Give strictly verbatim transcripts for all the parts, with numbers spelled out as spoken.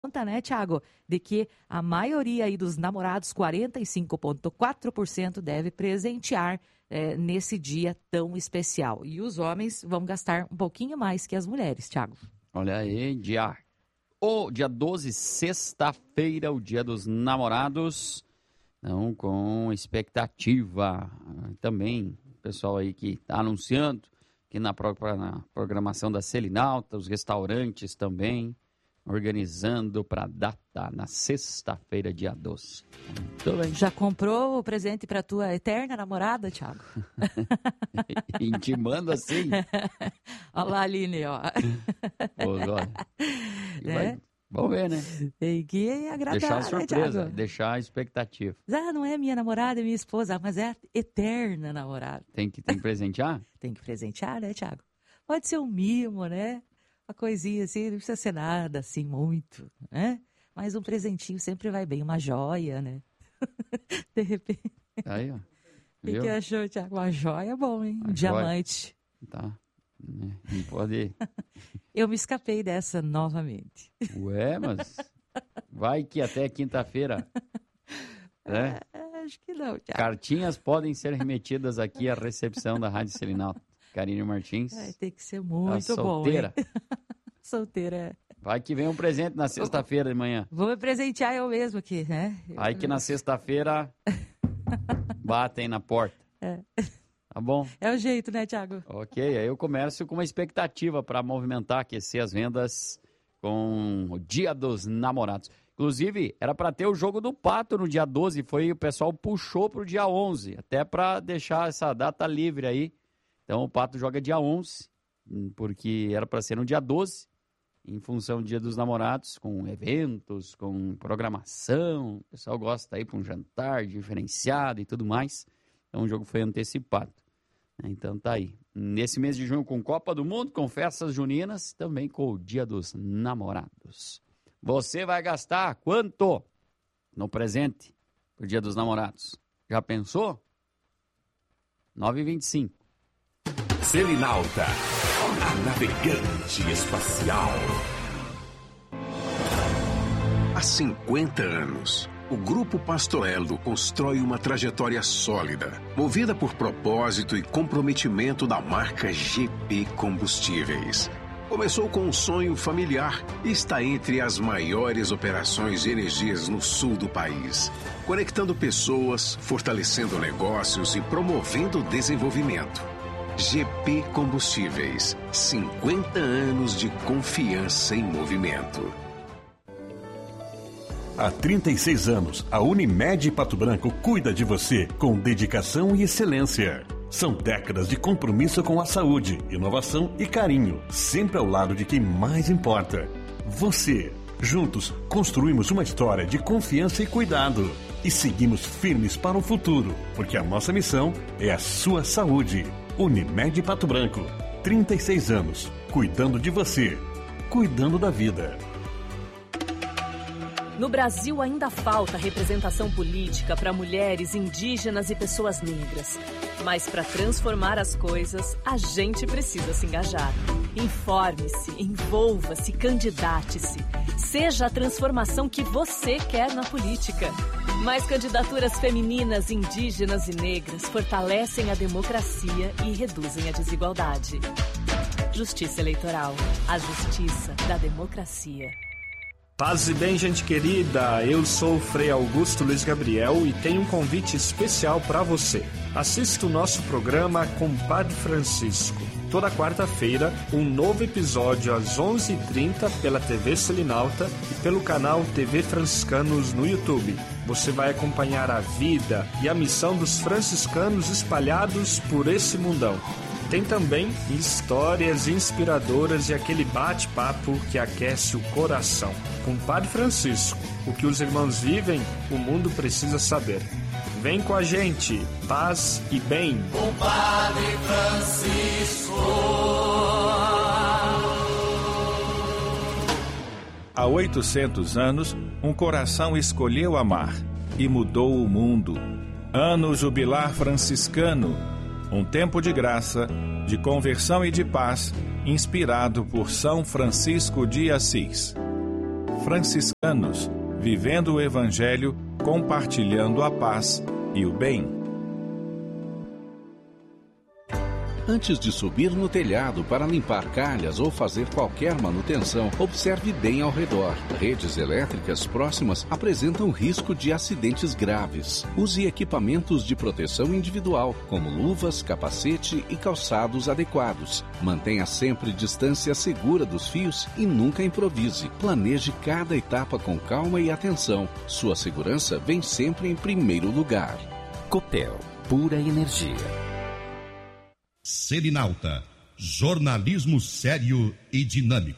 conta, né, Thiago, de que a maioria aí dos namorados, quarenta e cinco vírgula quatro por cento, deve presentear é, nesse dia tão especial. E os homens vão gastar um pouquinho mais que as mulheres, Thiago. Olha aí, dia, o dia doze, sexta-feira, o dia dos namorados. Então, com expectativa. Também, o pessoal aí que está anunciando que na, própria, na programação da Selinalta, os restaurantes também, organizando para a data na sexta-feira, dia doze. Muito bem. Já comprou o presente para tua eterna namorada, Thiago? Intimando assim. Olha lá, Aline, ó. Pô, olha. Né? Vai, vamos ver, né? Tem que agradar, deixar a surpresa, né, deixar a expectativa. Ah, não é minha namorada, é minha esposa, mas é a eterna namorada. Tem que, tem que presentear? Tem que presentear, né, Thiago? Pode ser um mimo, né? Uma coisinha assim, não precisa ser nada assim muito, né? Mas um presentinho sempre vai bem, uma joia, né? De repente. Aí, ó. O que, que achou, Thiago? Uma joia é bom, hein? Um diamante. Tá. Não pode. Eu me escapei dessa novamente. Ué, mas vai que até quinta-feira. Né? É, acho que não, Thiago. Cartinhas podem ser remetidas aqui à recepção da Rádio Selinalta. Karine Martins. Vai ter que ser muito tá bom. Solteira. Solteira, é. Vai que vem um presente na sexta-feira de manhã. Vou me presentear eu mesmo aqui, né? Eu... Aí que na sexta-feira batem na porta. É. Tá bom? É o jeito, né, Thiago? Ok, aí eu começo com uma expectativa para movimentar, aquecer as vendas com o Dia dos Namorados. Inclusive, era para ter o jogo do Pato no dia doze, foi o pessoal puxou para o dia onze, até para deixar essa data livre aí. Então o Pato joga dia onze, porque era para ser no dia doze, em função do Dia dos Namorados, com eventos, com programação. O pessoal gosta aí para um jantar diferenciado e tudo mais. Então o jogo foi antecipado. Então tá aí. Nesse mês de junho com Copa do Mundo, com festas juninas, também com o Dia dos Namorados. Você vai gastar quanto no presente pro Dia dos Namorados? Já pensou? nove e vinte e cinco. Selinalta, a navegante espacial. Há cinquenta anos, o Grupo Pastorello constrói uma trajetória sólida, movida por propósito e comprometimento da marca G P Combustíveis. Começou com um sonho familiar e está entre as maiores operações de energias no sul do país, conectando pessoas, fortalecendo negócios e promovendo o desenvolvimento. G P Combustíveis, cinquenta anos de confiança em movimento. Há trinta e seis anos, a Unimed Pato Branco cuida de você com dedicação e excelência. São décadas de compromisso com a saúde, inovação e carinho, sempre ao lado de quem mais importa. Você. Juntos, construímos uma história de confiança e cuidado. E seguimos firmes para o futuro, porque a nossa missão é a sua saúde. Unimed Pato Branco, trinta e seis anos, cuidando de você, cuidando da vida. No Brasil ainda falta representação política para mulheres, indígenas e pessoas negras. Mas para transformar as coisas, a gente precisa se engajar. Informe-se, envolva-se, candidate-se. Seja a transformação que você quer na política. Mais candidaturas femininas, indígenas e negras fortalecem a democracia e reduzem a desigualdade. Justiça Eleitoral. A justiça da democracia. Paz e bem, gente querida, eu sou o Frei Augusto Luiz Gabriel e tenho um convite especial para você. Assista o nosso programa Compadre Francisco. Toda quarta-feira, um novo episódio às onze e trinta pela T V Selinalta e pelo canal T V Franciscanos no YouTube. Você vai acompanhar a vida e a missão dos franciscanos espalhados por esse mundão. Tem também histórias inspiradoras e aquele bate-papo que aquece o coração. Com Padre Francisco, o que os irmãos vivem, o mundo precisa saber. Vem com a gente, paz e bem. Com Padre Francisco. Há oitocentos anos, um coração escolheu amar e mudou o mundo. Ano Jubilar Franciscano. Um tempo de graça, de conversão e de paz, inspirado por São Francisco de Assis. Franciscanos, vivendo o Evangelho, compartilhando a paz e o bem. Antes de subir no telhado para limpar calhas ou fazer qualquer manutenção, observe bem ao redor. Redes elétricas próximas apresentam risco de acidentes graves. Use equipamentos de proteção individual, como luvas, capacete e calçados adequados. Mantenha sempre distância segura dos fios e nunca improvise. Planeje cada etapa com calma e atenção. Sua segurança vem sempre em primeiro lugar. Copel, pura energia. Selinalta, jornalismo sério e dinâmico.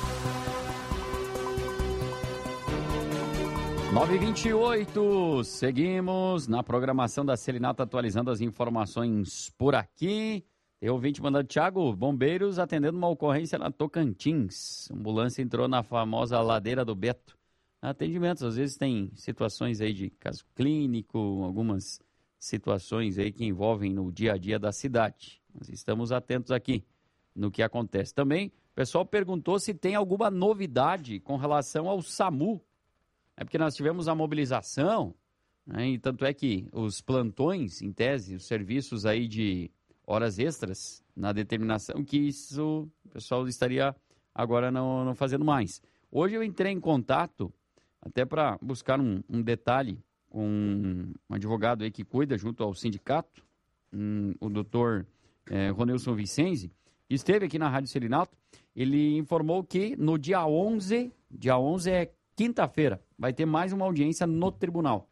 nove e vinte e oito, seguimos na programação da Selinalta, atualizando as informações por aqui. Tem ouvinte mandando: Thiago, bombeiros atendendo uma ocorrência na Tocantins. A ambulância entrou na famosa ladeira do Beto. Atendimentos, às vezes tem situações aí de caso clínico, algumas situações aí que envolvem no dia a dia da cidade. Nós estamos atentos aqui no que acontece. Também o pessoal perguntou se tem alguma novidade com relação ao SAMU. É porque nós tivemos a mobilização, né, e tanto é que os plantões, em tese, os serviços aí de horas extras, na determinação que isso o pessoal estaria agora não, não fazendo mais. Hoje eu entrei em contato até para buscar um, um detalhe com um advogado aí que cuida junto ao sindicato, um, o doutor é, Ronilson Vicenzi, que esteve aqui na Rádio Selinalta. Ele informou que no dia onze, dia onze é quinta-feira, vai ter mais uma audiência no tribunal.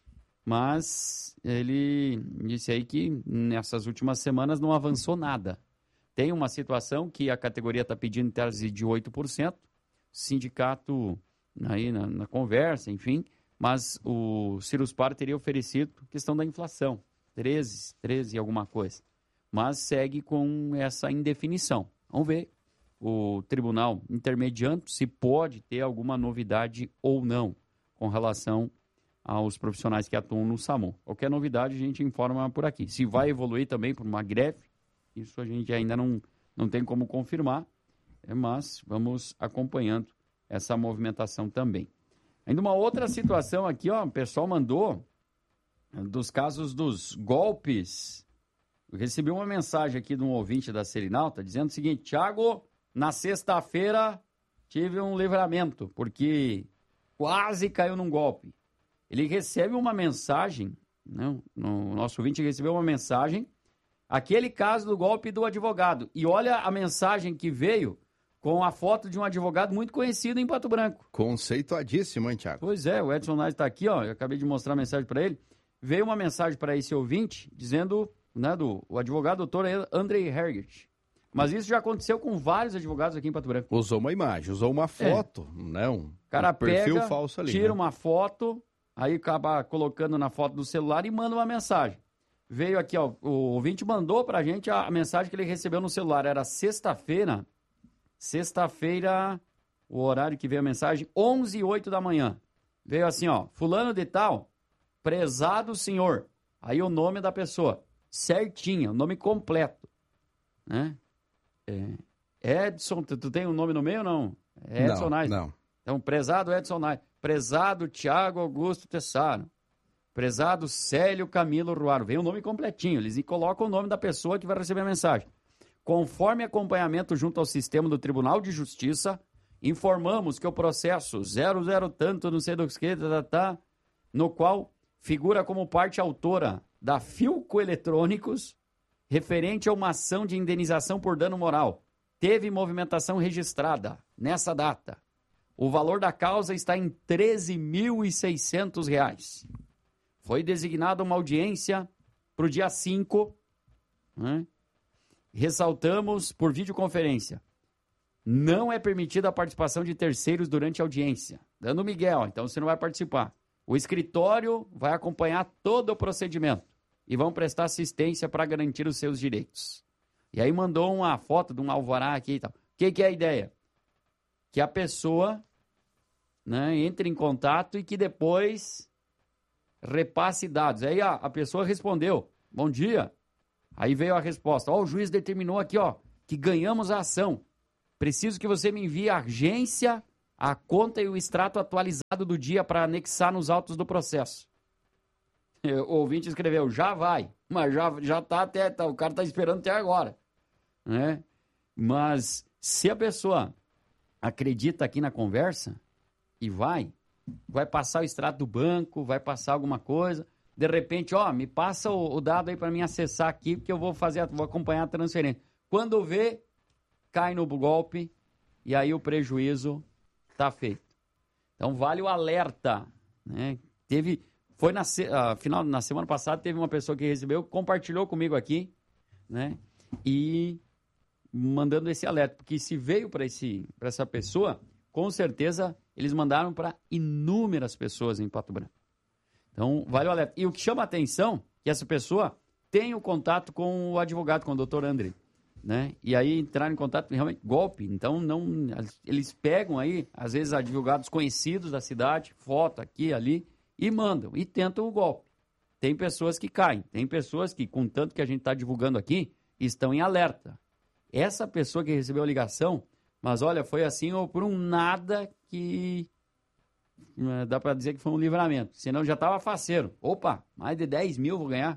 Mas ele disse aí que nessas últimas semanas não avançou nada. Tem uma situação que a categoria está pedindo em tese de oito por cento, sindicato aí na, na conversa, enfim, mas o Ciruspar teria oferecido questão da inflação, treze, treze e alguma coisa. Mas segue com essa indefinição. Vamos ver o tribunal intermediando se pode ter alguma novidade ou não com relação aos profissionais que atuam no SAMU. Qualquer novidade a gente informa por aqui. Se vai evoluir também por uma greve, isso a gente ainda não, não tem como confirmar, mas vamos acompanhando essa movimentação também. Ainda uma outra situação aqui, ó, o pessoal mandou dos casos dos golpes. Eu recebi uma mensagem aqui de um ouvinte da Selinalta dizendo o seguinte: Thiago, na sexta-feira tive um livramento, porque quase caiu num golpe. Ele recebe uma mensagem, né, o nosso ouvinte recebeu uma mensagem, aquele caso do golpe do advogado. E olha a mensagem que veio com a foto de um advogado muito conhecido em Pato Branco. Conceituadíssimo, hein, Thiago? Pois é, o Edson Naes está aqui, ó, eu acabei de mostrar a mensagem para ele. Veio uma mensagem para esse ouvinte dizendo, né, do o advogado doutor Andrei Hergert. Mas isso já aconteceu com vários advogados aqui em Pato Branco. Usou uma imagem, usou uma foto, é. né? Um, o cara um perfil pega, falso ali. Tira né? uma foto, aí acaba colocando na foto do celular e manda uma mensagem. Veio aqui, ó, o ouvinte mandou pra gente a, a mensagem que ele recebeu no celular. Era sexta-feira, sexta-feira, o horário que veio a mensagem, onze e oito da manhã. Veio assim, ó, fulano de tal, prezado senhor. Aí o nome da pessoa, certinho, o nome completo, né? É, Edson, tu, tu tem um nome no meio ou não? É Edson não, Naes. Não, Então, prezado Edson Naes, prezado Tiago Augusto Tessaro, prezado Célio Camilo Ruaro. Vem o nome completinho, eles colocam o nome da pessoa que vai receber a mensagem. Conforme acompanhamento junto ao sistema do Tribunal de Justiça, informamos que o processo zero zero tanto, não sei do que, tá, tá, no qual figura como parte autora da Filco Eletrônicos, referente a uma ação de indenização por dano moral, teve movimentação registrada nessa data. O valor da causa está em treze mil e seiscentos reais. Foi designada uma audiência para o dia cinco, né? Ressaltamos por videoconferência. Não é permitida a participação de terceiros durante a audiência. Dando Miguel, então você não vai participar. O escritório vai acompanhar todo o procedimento e vão prestar assistência para garantir os seus direitos. E aí mandou uma foto de um alvará aqui e tal. O que, que é a ideia? Que a pessoa, né, entre em contato e que depois repasse dados. Aí a, a pessoa respondeu, bom dia. Aí veio a resposta, ó, o juiz determinou aqui, ó, que ganhamos a ação. Preciso que você me envie a agência, a conta e o extrato atualizado do dia para anexar nos autos do processo. O ouvinte escreveu, já vai, mas já, já tá até, tá, o cara tá esperando até agora, né? Mas se a pessoa acredita aqui na conversa e vai, vai passar o extrato do banco, vai passar alguma coisa, de repente, ó, me passa o, o dado aí para mim acessar aqui, porque eu vou fazer, vou acompanhar a transferência. Quando vê, cai no golpe e aí o prejuízo tá feito. Então vale o alerta, né? Teve... Foi na, uh, final, na semana passada, teve uma pessoa que recebeu, compartilhou comigo aqui, né? E mandando esse alerta. Porque se veio para essa pessoa, com certeza eles mandaram para inúmeras pessoas em Pato Branco. Então, vale o alerta. E o que chama a atenção é que essa pessoa tem o contato com o advogado, com o doutor André, né? E aí entraram em contato, realmente, golpe. Então, não, eles pegam aí, às vezes, advogados conhecidos da cidade, foto aqui, ali, e mandam, e tentam o golpe. Tem pessoas que caem, tem pessoas que, com tanto que a gente está divulgando aqui, estão em alerta. Essa pessoa que recebeu a ligação, mas olha, foi assim ou por um nada que uh, dá para dizer que foi um livramento. Senão já estava faceiro. Opa, mais de dez mil vou ganhar.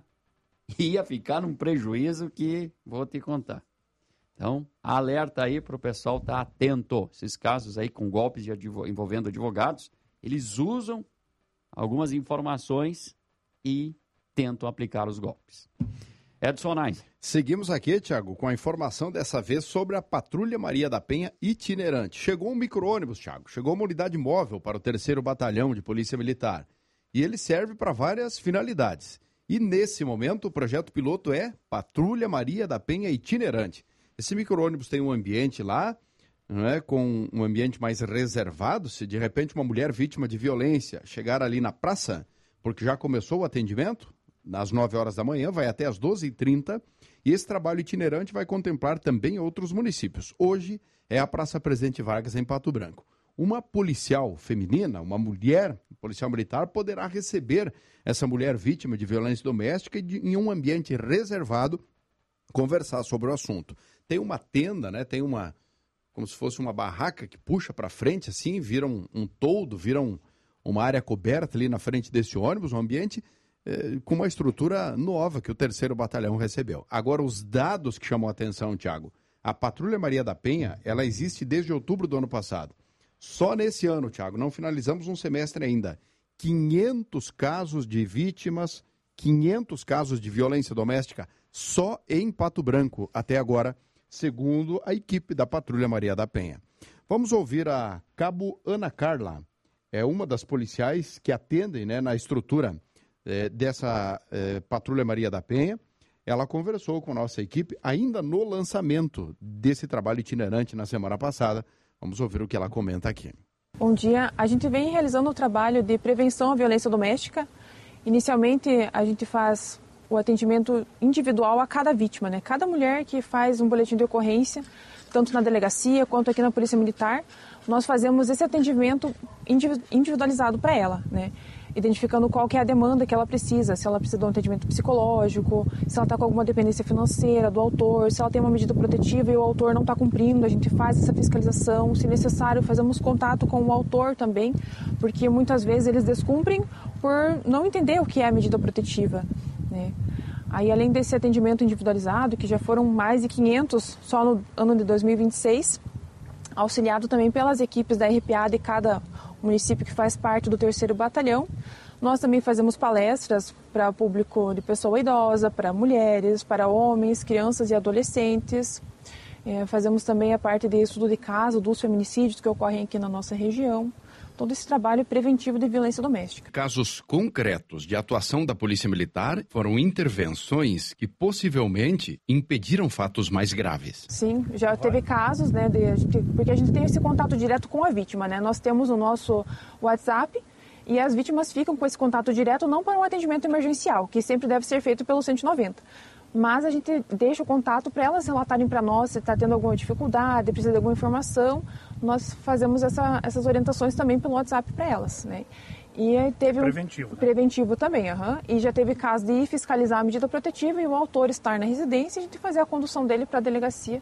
Ia ficar num prejuízo que vou te contar. Então, alerta aí para o pessoal estar tá atento. Esses casos aí com golpes de advo- envolvendo advogados, eles usam algumas informações e tentam aplicar os golpes. Edson Nais. Seguimos aqui, Tiago, com a informação dessa vez sobre a Patrulha Maria da Penha itinerante. Chegou um micro-ônibus, Tiago. Chegou uma unidade móvel para o terceiro Batalhão de Polícia Militar. E ele serve para várias finalidades. E nesse momento o projeto piloto é Patrulha Maria da Penha itinerante. Esse micro-ônibus tem um ambiente lá, não é, com um ambiente mais reservado. Se de repente uma mulher vítima de violência chegar ali na praça, porque já começou o atendimento, às nove horas da manhã, vai até às doze e trinta, e esse trabalho itinerante vai contemplar também outros municípios. Hoje é a Praça Presidente Vargas, em Pato Branco. Uma policial feminina, uma mulher, policial militar, poderá receber essa mulher vítima de violência doméstica e de, em um ambiente reservado, conversar sobre o assunto. Tem uma tenda, né, tem uma... como se fosse uma barraca que puxa para frente, assim, vira um, um toldo, vira um, uma área coberta ali na frente desse ônibus, um ambiente eh, com uma estrutura nova que o terceiro Batalhão recebeu. Agora, os dados que chamam a atenção, Tiago, a Patrulha Maria da Penha, ela existe desde outubro do ano passado. Só nesse ano, Tiago, não finalizamos um semestre ainda, quinhentos casos de vítimas, quinhentos casos de violência doméstica, só em Pato Branco, até agora, segundo a equipe da Patrulha Maria da Penha. Vamos ouvir a Cabo Ana Carla, é uma das policiais que atendem, né, na estrutura eh, dessa eh, Patrulha Maria da Penha. Ela conversou com a nossa equipe ainda no lançamento desse trabalho itinerante na semana passada. Vamos ouvir o que ela comenta aqui. Bom dia, a gente vem realizando o trabalho de prevenção à violência doméstica. Inicialmente a gente faz o atendimento individual a cada vítima, né? Cada mulher que faz um boletim de ocorrência, tanto na delegacia quanto aqui na Polícia Militar, nós fazemos esse atendimento individualizado para ela, né? Identificando qual que é a demanda que ela precisa, se ela precisa de um atendimento psicológico, se ela está com alguma dependência financeira do autor, se ela tem uma medida protetiva e o autor não está cumprindo, a gente faz essa fiscalização, se necessário fazemos contato com o autor também, porque muitas vezes eles descumprem por não entender o que é a medida protetiva, né? Aí, além desse atendimento individualizado, que já foram mais de quinhentos só no ano de dois mil e vinte e seis, auxiliado também pelas equipes da R P A de cada município que faz parte do terceiro Batalhão, nós também fazemos palestras para público de pessoa idosa, para mulheres, para homens, crianças e adolescentes. É, fazemos também a parte de estudo de caso dos feminicídios que ocorrem aqui na nossa região. Todo esse trabalho preventivo de violência doméstica. Casos concretos de atuação da Polícia Militar foram intervenções que possivelmente impediram fatos mais graves. Sim, já teve casos, né, de, a gente, porque a gente tem esse contato direto com a vítima, né? Nós temos o nosso WhatsApp e as vítimas ficam com esse contato direto não para um atendimento emergencial, que sempre deve ser feito pelo cento e noventa. Mas a gente deixa o contato para elas relatarem para nós se está tendo alguma dificuldade, precisa de alguma informação. Nós fazemos essa, essas orientações também pelo WhatsApp para elas, né? E teve preventivo, um né? preventivo também, uhum. E já teve caso de ir fiscalizar a medida protetiva e o autor estar na residência e a gente fazer a condução dele para a delegacia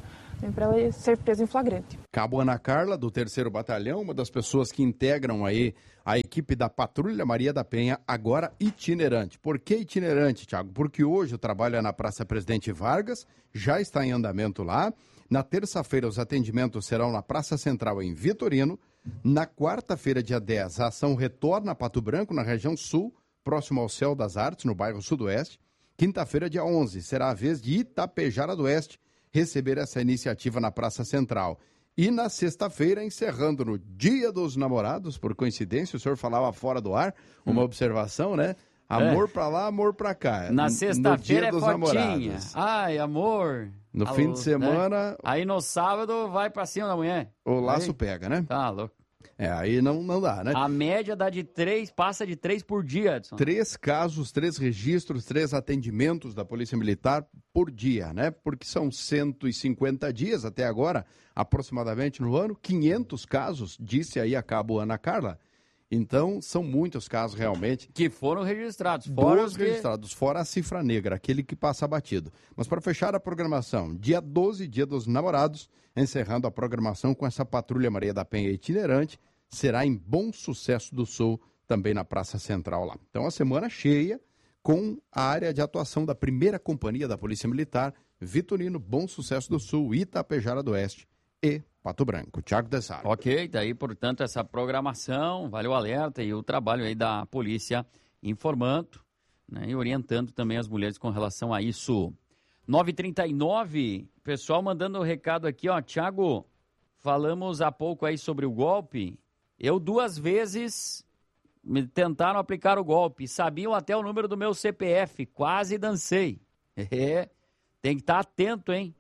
para ele ser preso em flagrante. Cabo Ana Carla, do terceiro Batalhão, uma das pessoas que integram aí a equipe da Patrulha Maria da Penha, agora itinerante. Por que itinerante, Thiago? Porque hoje o trabalho é na Praça Presidente Vargas, já está em andamento lá. Na terça-feira, os atendimentos serão na Praça Central, em Vitorino. Na quarta-feira, dia dez, a ação retorna a Pato Branco, na região sul, próximo ao Céu das Artes, no bairro Sudoeste. Quinta-feira, dia onze, será a vez de Itapejara do Oeste receber essa iniciativa na Praça Central. E na sexta-feira, encerrando no Dia dos Namorados, por coincidência, o senhor falava fora do ar, uma hum. observação, né? Amor é. pra lá, amor pra cá. Na sexta-feira é fotinha. Ai, amor. No Alô, fim de semana... Né? Aí no sábado vai pra cima da mulher. O laço aí, pega, né? Tá louco. É, aí não, não dá, né? A média dá de três, passa de três por dia, Edson. Três casos, três registros, três atendimentos da Polícia Militar por dia, né? Porque são cento e cinquenta dias até agora, aproximadamente no ano, quinhentos casos, disse aí a Cabo Ana Carla. Então, são muitos casos realmente. Que foram registrados. Fora os que... registrados, fora a cifra negra, aquele que passa batido. Mas para fechar a programação, dia doze, Dia dos Namorados, encerrando a programação com essa Patrulha Maria da Penha itinerante, será em Bom Sucesso do Sul, também na Praça Central lá. Então, a semana cheia com a área de atuação da primeira companhia da Polícia Militar, Vitorino, Bom Sucesso do Sul, Itapejara do Oeste e Pato Branco. Thiago Dessaro. Ok, daí, portanto, essa programação, vale o alerta e o trabalho aí da polícia informando, né, e orientando também as mulheres com relação a isso. nove e trinta e nove, pessoal mandando um recado aqui, ó, Thiago, falamos há pouco aí sobre o golpe, eu duas vezes me tentaram aplicar o golpe, sabiam até o número do meu C P F, quase dancei. É, tem que estar atento, hein?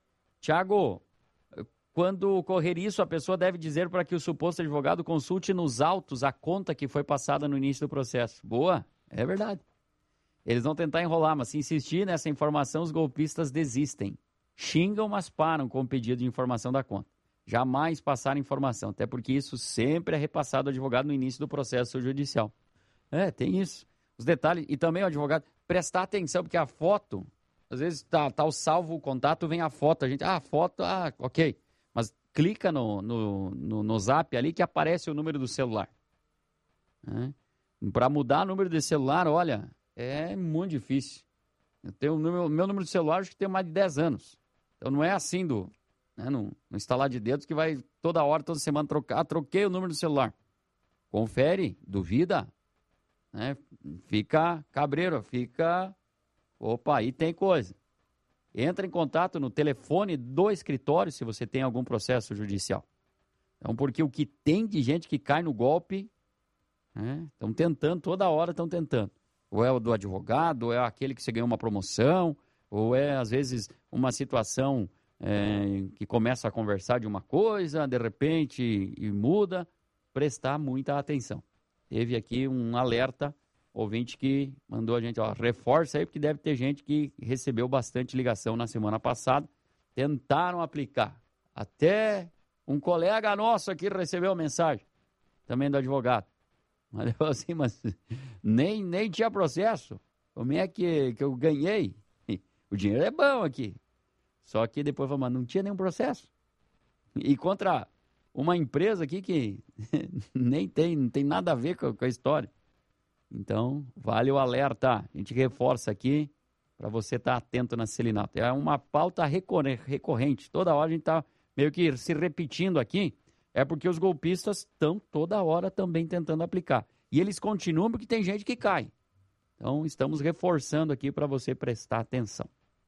Thiago, quando ocorrer isso, a pessoa deve dizer para que o suposto advogado consulte nos autos a conta que foi passada no início do processo. Boa, é verdade. Eles vão tentar enrolar, mas se insistir nessa informação, os golpistas desistem. Xingam, mas param com o pedido de informação da conta. Jamais passar informação, até porque isso sempre é repassado ao advogado no início do processo judicial. É, tem isso. Os detalhes, e também o advogado, prestar atenção, porque a foto, às vezes tá, tá o salvo o contato, vem a foto, a gente, ah, a foto, ah, ok. Mas clica no, no, no, no zap ali que aparece o número do celular. É. Para mudar o número de celular, olha, é muito difícil. Eu tenho o número, meu número de celular, acho que tem mais de dez anos. Então não é assim do, né, no, no instalar de dedos que vai toda hora, toda semana trocar. Ah, troquei o número do celular. Confere, duvida, né, fica cabreiro, fica... Opa, aí tem coisa. Entra em contato no telefone do escritório se você tem algum processo judicial. Então, porque o que tem de gente que cai no golpe, estão né, tentando, toda hora estão tentando. Ou é o do advogado, ou é aquele que você ganhou uma promoção, ou é, às vezes, uma situação é, que começa a conversar de uma coisa, de repente, e muda. Prestar muita atenção. Teve aqui um alerta, ouvinte que mandou a gente, ó, reforça aí, porque deve ter gente que recebeu bastante ligação na semana passada, tentaram aplicar. Até um colega nosso aqui recebeu mensagem, também do advogado. Mas ele falou assim, mas nem, nem tinha processo. Como é que, que eu ganhei? O dinheiro é bom aqui. Só que depois falou, mas não tinha nenhum processo. E contra uma empresa aqui que nem tem, não tem nada a ver com, com a história. Então, vale o alerta. A gente reforça aqui para você estar atento na Celinato. É uma pauta recorrente. Toda hora a gente está meio que se repetindo aqui. É porque os golpistas estão toda hora também tentando aplicar. E eles continuam porque tem gente que cai. Então, estamos reforçando aqui para você prestar atenção.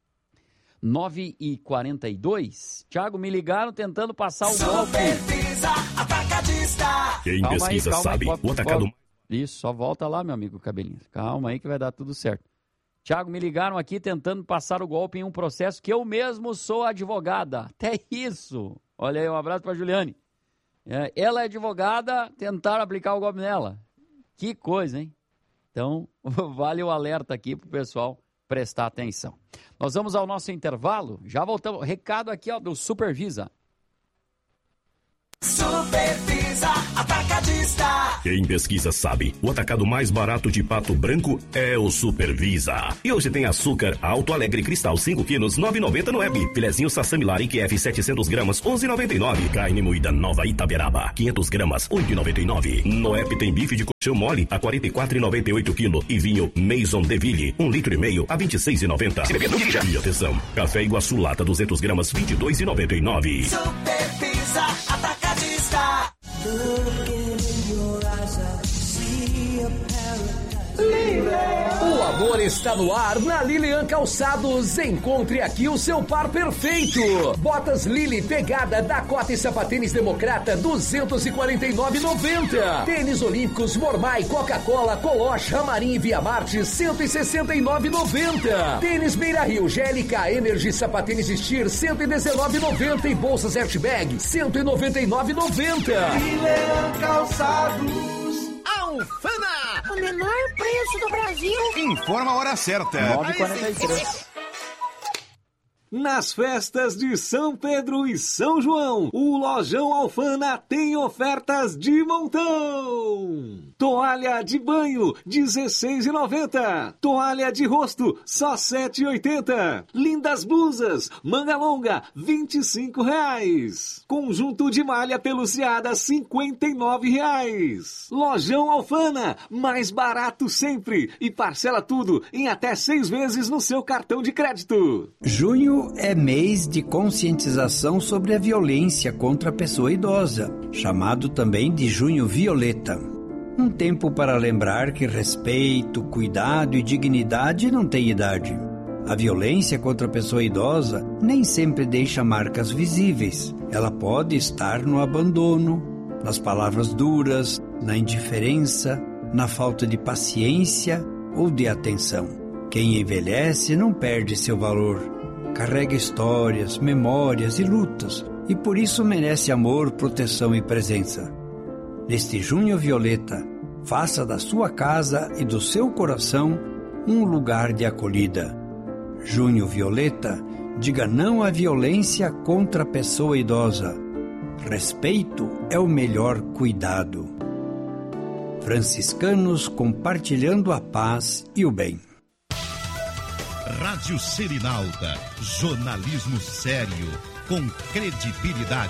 nove e quarenta e dois. Thiago, me ligaram tentando passar o golpe. Supervisa Atacadista. Quem calma pesquisa aí, sabe. Aí, o atacado... Isso, só volta lá, meu amigo Cabelinho. Calma aí que vai dar tudo certo. Thiago, me ligaram aqui tentando passar o golpe em um processo que eu mesmo sou advogada. Até isso. Olha aí, um abraço para Juliane. É, ela é advogada, tentaram aplicar o golpe nela. Que coisa, hein? Então, vale o alerta aqui pro pessoal prestar atenção. Nós vamos ao nosso intervalo. Já voltamos. Recado aqui, ó, do Supervisa. Supervisa Atacadista. Quem pesquisa sabe, o atacado mais barato de Pato Branco é o Supervisa. E hoje tem açúcar Alto Alegre Cristal cinco quilos, nove reais e noventa centavos no Web. Filezinho Sassami Laric F setecentos gramas, onze reais e noventa e nove centavos. Carne moída Nova Itaberaba, quinhentas gramas, oito reais e noventa e nove centavos. No Web tem bife de colchão mole a quarenta e quatro reais e noventa e oito centavos quilo. E vinho Maison Deville, um litro e meio a vinte e seis reais e noventa centavos. E atenção, café Iguaçu Lata duzentas gramas, vinte e dois reais e noventa e nove centavos. Supervisa Atacadista. O amor está no ar na Lilian Calçados. Encontre aqui o seu par perfeito. Botas Lili Pegada Dakota e Sapatênis Democrata duzentos e quarenta e nove reais e noventa centavos. Tênis Olímpicos Mormai, Coca-Cola, Coloche, Ramarim e Via Marte cento e sessenta e nove reais e noventa centavos. Tênis Beira Rio, G L K Energy Sapatênis Steer cento e dezenove reais e noventa centavos e bolsas Airtbag cento e noventa e nove reais e noventa centavos. Lilian Calçados. Alfama, o menor preço do Brasil. Informa a hora certa. nove e quarenta e três. Nas festas de São Pedro e São João, o Lojão Alfana tem ofertas de montão. Toalha de banho, dezesseis reais e noventa centavos. Toalha de rosto, só sete reais e oitenta centavos. Lindas blusas, manga longa, vinte e cinco reais. Conjunto de malha peluciada, cinquenta e nove reais. Lojão Alfana, mais barato sempre. E parcela tudo em até seis vezes no seu cartão de crédito. Junho é mês de conscientização sobre a violência contra a pessoa idosa, chamado também de Junho Violeta. Um tempo para lembrar que respeito, cuidado e dignidade não têm idade. A violência contra a pessoa idosa nem sempre deixa marcas visíveis. Ela pode estar no abandono, nas palavras duras, na indiferença, na falta de paciência ou de atenção. Quem envelhece não perde seu valor. Carrega histórias, memórias e lutas, e por isso merece amor, proteção e presença. Neste Junho Violeta, faça da sua casa e do seu coração um lugar de acolhida. Junho Violeta, diga não à violência contra a pessoa idosa. Respeito é o melhor cuidado. Franciscanos compartilhando a paz e o bem. Rádio Serenalta, jornalismo sério, com credibilidade.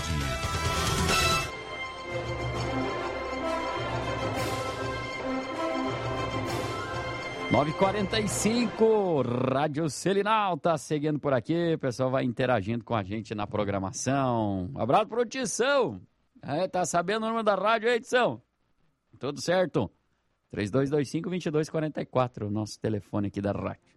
nove e quarenta e cinco, Rádio Serenalta, seguindo por aqui, o pessoal vai interagindo com a gente na programação. Abraço pro Tição, é, tá sabendo o número da rádio aí, Tição? Tudo certo? três dois dois cinco, dois dois quatro quatro, o nosso telefone aqui da rádio.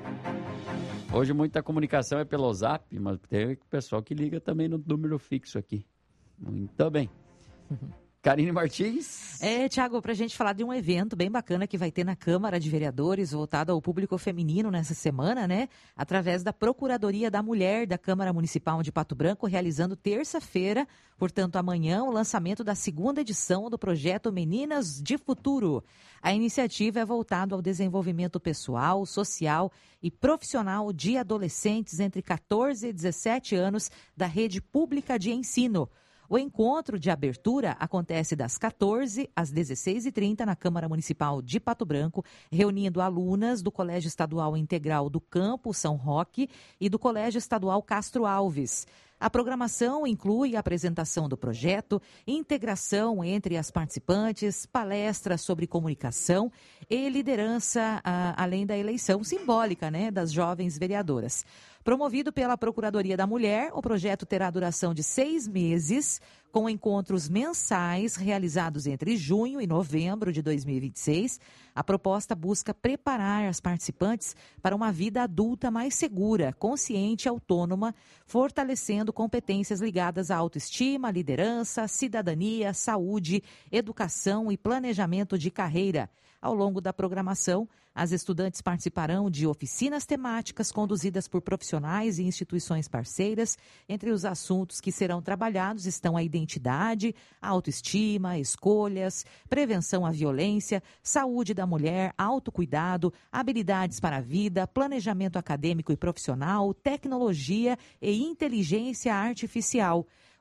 Hoje muita comunicação é pelo Zap, mas tem pessoal que liga também no número fixo aqui. Muito bem. Karine Martins. É, Thiago, para a gente falar de um evento bem bacana que vai ter na Câmara de Vereadores, voltado ao público feminino nessa semana, né? Através da Procuradoria da Mulher da Câmara Municipal de Pato Branco, realizando terça-feira, portanto amanhã, o lançamento da segunda edição do projeto Meninas de Futuro. A iniciativa é voltada ao desenvolvimento pessoal, social e profissional de adolescentes entre quatorze e dezessete anos da rede pública de ensino. O encontro de abertura acontece das quatorze às dezesseis e trinta na Câmara Municipal de Pato Branco, reunindo alunas do Colégio Estadual Integral do Campo São Roque e do Colégio Estadual Castro Alves. A programação inclui a apresentação do projeto, integração entre as participantes, palestras sobre comunicação e liderança, ah, além da eleição simbólica, né, das jovens vereadoras. Promovido pela Procuradoria da Mulher, o projeto terá duração de seis meses, com encontros mensais realizados entre junho e novembro de dois mil e vinte e seis. A proposta busca preparar as participantes para uma vida adulta mais segura, consciente e autônoma, fortalecendo competências ligadas à autoestima, liderança, cidadania, saúde, educação e planejamento de carreira. Ao longo da programação, as estudantes participarão de oficinas temáticas conduzidas por profissionais e instituições parceiras. Entre os assuntos que serão trabalhados estão a identidade, a autoestima, escolhas, prevenção à violência, saúde da mulher, autocuidado, habilidades para a vida, planejamento acadêmico e profissional, tecnologia e inteligência artificial.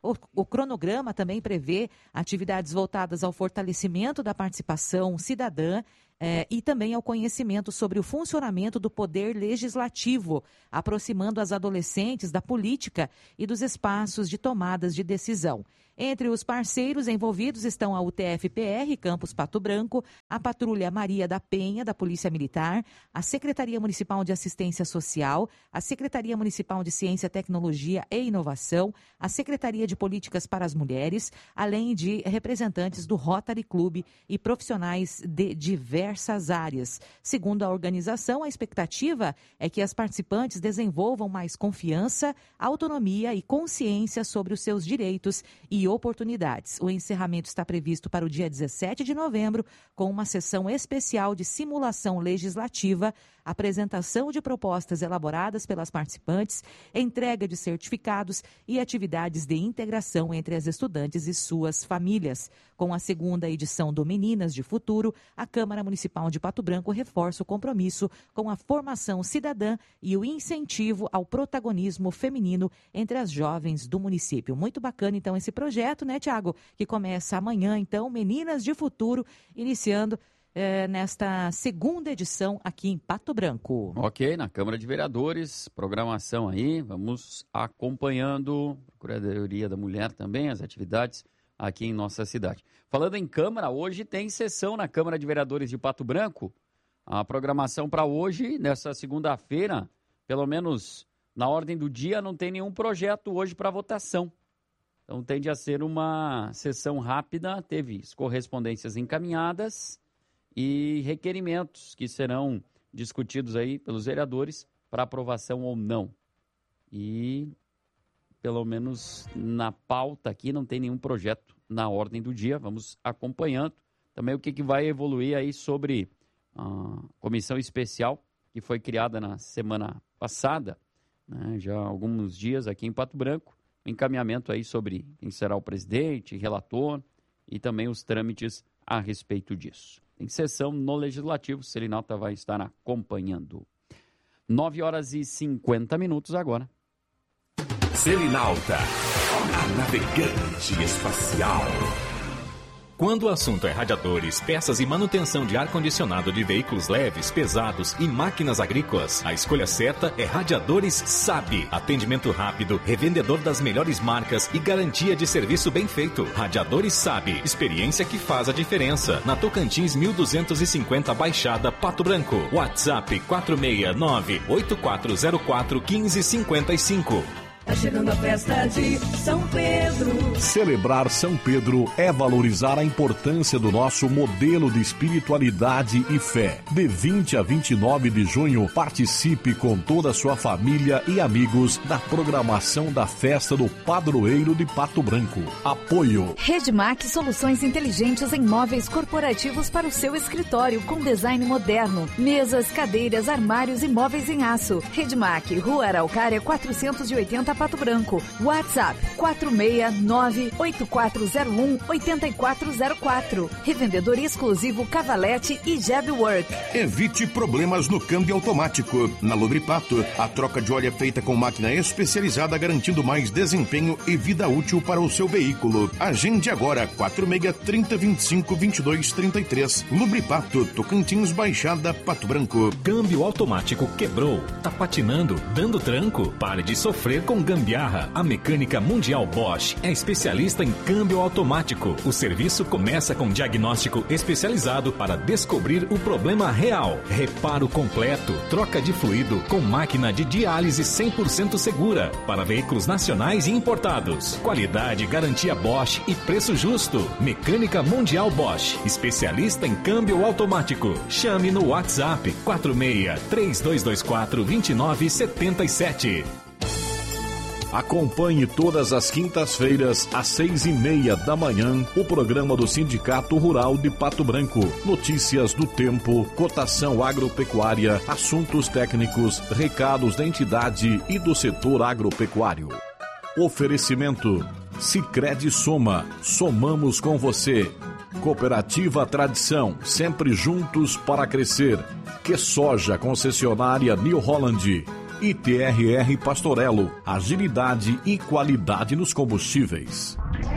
O, o cronograma também prevê atividades voltadas ao fortalecimento da participação cidadã eh, e também ao conhecimento sobre o funcionamento do poder legislativo, aproximando as adolescentes da política e dos espaços de tomadas de decisão. Entre os parceiros envolvidos estão a U T F P R, Campus Pato Branco, a Patrulha Maria da Penha, da Polícia Militar, a Secretaria Municipal de Assistência Social, a Secretaria Municipal de Ciência, Tecnologia e Inovação, a Secretaria de Políticas para as Mulheres, além de representantes do Rotary Club e profissionais de diversas áreas. Segundo a organização, a expectativa é que as participantes desenvolvam mais confiança, autonomia e consciência sobre os seus direitos e oportunidades. O encerramento está previsto para o dia dezessete de novembro, com uma sessão especial de simulação legislativa, apresentação de propostas elaboradas pelas participantes, entrega de certificados e atividades de integração entre as estudantes e suas famílias. Com a segunda edição do Meninas de Futuro, a Câmara Municipal de Pato Branco reforça o compromisso com a formação cidadã e o incentivo ao protagonismo feminino entre as jovens do município. Muito bacana, então, esse projeto, né, Tiago? Que começa amanhã, então, Meninas de Futuro, iniciando É, nesta segunda edição aqui em Pato Branco. Ok, na Câmara de Vereadores, programação aí, vamos acompanhando, Procuradoria da Mulher também, as atividades aqui em nossa cidade. Falando em Câmara, hoje tem sessão na Câmara de Vereadores de Pato Branco. A programação para hoje, nessa segunda-feira, pelo menos na ordem do dia, não tem nenhum projeto hoje para votação. Então tende a ser uma sessão rápida, teve correspondências encaminhadas e requerimentos que serão discutidos aí pelos vereadores para aprovação ou não. E, pelo menos na pauta aqui, não tem nenhum projeto na ordem do dia. Vamos acompanhando também o que, que vai evoluir aí sobre a comissão especial que foi criada na semana passada, né, já há alguns dias aqui em Pato Branco, um encaminhamento aí sobre quem será o presidente, relator e também os trâmites a respeito disso. Em sessão no Legislativo, Selinalta vai estar acompanhando. nove horas e cinquenta minutos agora. Selinalta, a navegante espacial. Quando o assunto é radiadores, peças e manutenção de ar-condicionado de veículos leves, pesados e máquinas agrícolas, a escolha certa é Radiadores Sabe. Atendimento rápido, revendedor das melhores marcas e garantia de serviço bem feito. Radiadores Sabe. Experiência que faz a diferença. Na Tocantins mil duzentos e cinquenta Baixada, Pato Branco. WhatsApp quatro seis nove, oito quatro zero quatro, um cinco cinco cinco. Tá chegando a festa de São Pedro. Celebrar São Pedro é valorizar a importância do nosso modelo de espiritualidade e fé. De vinte a vinte e nove de junho, participe com toda a sua família e amigos da programação da festa do Padroeiro de Pato Branco. Apoio Redmac Soluções Inteligentes em Móveis Corporativos para o seu escritório com design moderno. Mesas, cadeiras, armários e móveis em aço. Redmac, Rua Araucária quatrocentos e oitenta, Pato Branco. WhatsApp quatro seis nove, oito quatro zero um, oito quatro zero quatro. Revendedor exclusivo Cavalete e Jabwork. Evite problemas no câmbio automático. Na Lubripato, a troca de óleo é feita com máquina especializada, garantindo mais desempenho e vida útil para o seu veículo. Agende agora quatro seis, trinta, vinte e cinco, vinte e dois, trinta e três. Lubripato, Tocantins, Baixada, Pato Branco. Câmbio automático quebrou, tá patinando, dando tranco? Pare de sofrer com gambiarra. A Mecânica Mundial Bosch é especialista em câmbio automático. O serviço começa com diagnóstico especializado para descobrir o problema real. Reparo completo, troca de fluido com máquina de diálise cem por cento segura para veículos nacionais e importados. Qualidade, garantia Bosch e preço justo. Mecânica Mundial Bosch, especialista em câmbio automático. Chame no WhatsApp quatro seis, três dois dois quatro, dois nove sete sete. Acompanhe todas as quintas-feiras, às seis e meia da manhã, o programa do Sindicato Rural de Pato Branco. Notícias do tempo, cotação agropecuária, assuntos técnicos, recados da entidade e do setor agropecuário. Oferecimento Sicredi Soma, somamos com você. Cooperativa Tradição, sempre juntos para crescer. Que Soja, concessionária New Holland. I T R R Pastorello, agilidade e qualidade nos combustíveis.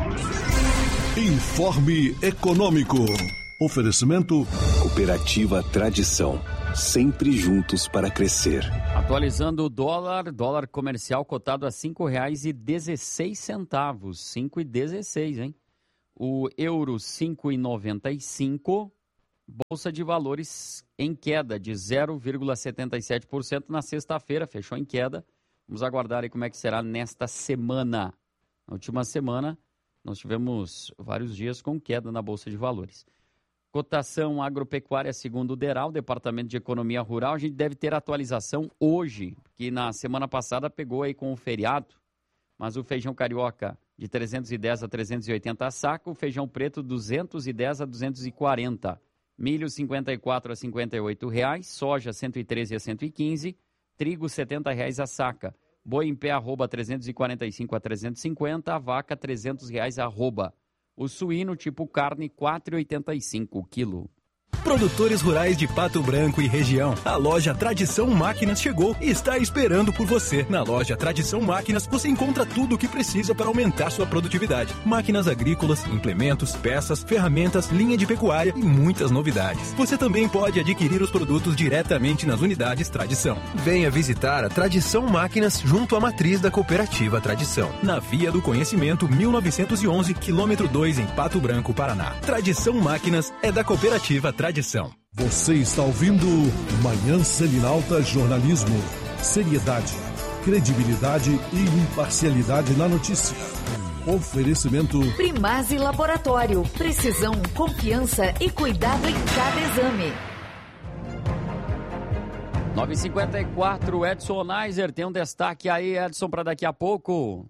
Informe Econômico. Oferecimento Cooperativa Tradição. Sempre juntos para crescer. Atualizando o dólar, dólar comercial cotado a cinco reais e dezesseis centavos. cinco e dezesseis, hein? O euro cinco e noventa e cinco. Bolsa de Valores em queda de zero vírgula setenta e sete por cento na sexta-feira, fechou em queda. Vamos aguardar aí como é que será nesta semana. Na última semana, nós tivemos vários dias com queda na Bolsa de Valores. Cotação agropecuária segundo o DERAL, Departamento de Economia Rural, a gente deve ter atualização hoje, que na semana passada pegou aí com o feriado, mas o feijão carioca de trezentos e dez a trezentos e oitenta a saca, o feijão preto duzentos e dez a duzentos e quarenta, milho cinquenta e quatro a cinquenta e oito reais, soja cento e treze a cento e quinze, trigo setenta reais a saca, boi em pé arroba trezentos e quarenta e cinco a trezentos e cinquenta, a vaca trezentos reais arroba. O suíno tipo carne quatro reais e oitenta e cinco o quilo. Produtores rurais de Pato Branco e região. A loja Tradição Máquinas chegou e está esperando por você. Na loja Tradição Máquinas você encontra tudo o que precisa para aumentar sua produtividade. Máquinas agrícolas, implementos, peças, ferramentas, linha de pecuária e muitas novidades. Você também pode adquirir os produtos diretamente nas unidades Tradição. Venha visitar a Tradição Máquinas junto à matriz da Cooperativa Tradição. Na Via do Conhecimento mil novecentos e onze, quilômetro dois, em Pato Branco, Paraná. Tradição Máquinas é da Cooperativa Tradição. Você está ouvindo Manhã Selinalta Jornalismo. Seriedade, credibilidade e imparcialidade na notícia. Oferecimento Primase Laboratório. Precisão, confiança e cuidado em cada exame. nove e cinquenta e quatro, Edson Neiser tem um destaque aí, Edson, para daqui a pouco.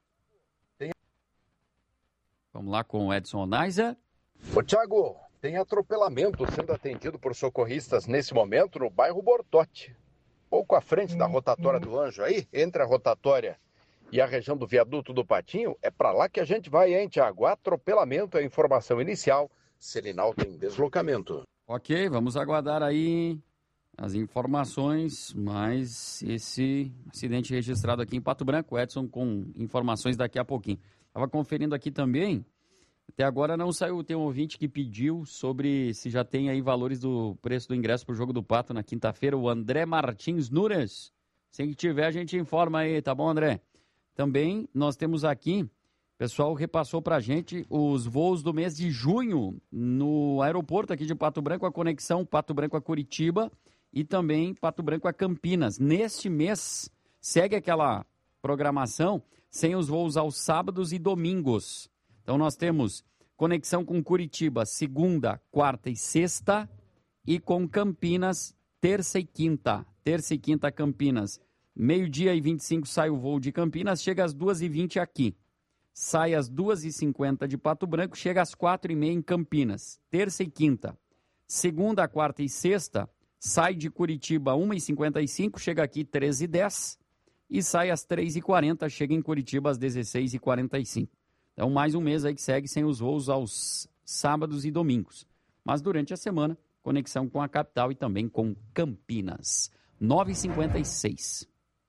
Vamos lá com o Edson Neiser. Ô, Thiago, tem atropelamento sendo atendido por socorristas nesse momento no bairro Bortote. Pouco à frente da rotatória do Anjo aí, entre a rotatória e a região do viaduto do Patinho, é para lá que a gente vai, hein, Thiago? Atropelamento é a informação inicial. Selinal tem deslocamento. Ok, vamos aguardar aí as informações, mas esse acidente registrado aqui em Pato Branco, Edson, com informações daqui a pouquinho. Estava conferindo aqui também. Até agora não saiu, tem um ouvinte que pediu sobre se já tem aí valores do preço do ingresso para o Jogo do Pato na quinta-feira, o André Martins Nunes. Se que tiver, a gente informa aí, tá bom, André? Também nós temos aqui, o pessoal repassou para a gente os voos do mês de junho no aeroporto aqui de Pato Branco, a conexão Pato Branco a Curitiba e também Pato Branco a Campinas. Neste mês, segue aquela programação sem os voos aos sábados e domingos. Então, nós temos conexão com Curitiba, segunda, quarta e sexta, e com Campinas, terça e quinta. Terça e quinta, Campinas. Meio-dia e vinte e cinco sai o voo de Campinas, chega às duas e vinte aqui. Sai às duas e cinquenta de Pato Branco, chega às quatro e meia em Campinas. Terça e quinta. Segunda, quarta e sexta, sai de Curitiba, uma e cinquenta e cinco, chega aqui treze e dez. E sai às três e quarenta, chega em Curitiba às dezesseis e quarenta e cinco. Então, mais um mês aí que segue sem os voos aos sábados e domingos. Mas durante a semana, conexão com a capital e também com Campinas. nove e cinquenta e seis.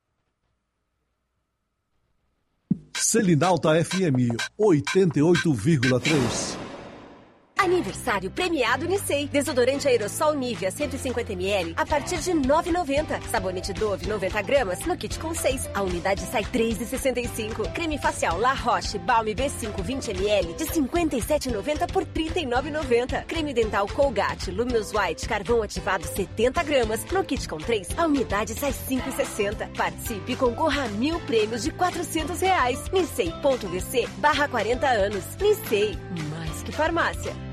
Selinalta F M oitenta e oito vírgula três. Aniversário premiado Nissei. Desodorante aerossol Nivea cento e cinquenta mililitros a partir de nove reais e noventa centavos. Sabonete Dove noventa gramas no kit com seis. A unidade sai três reais e sessenta e cinco centavos. Creme facial La Roche Balm B cinco vinte mililitros de cinquenta e sete reais e noventa centavos por trinta e nove reais e noventa centavos. Creme dental Colgate Luminous White Carvão ativado setenta gramas no kit com três. A unidade sai cinco reais e sessenta centavos. Participe e concorra a mil prêmios de quatrocentos reais. Nissei ponto V C barra quarenta anos. Nissei, mais que farmácia.